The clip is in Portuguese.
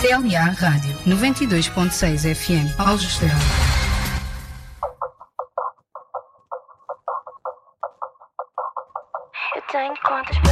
TLA Rádio 92.6 FM Aljustrel. Eu tenho contas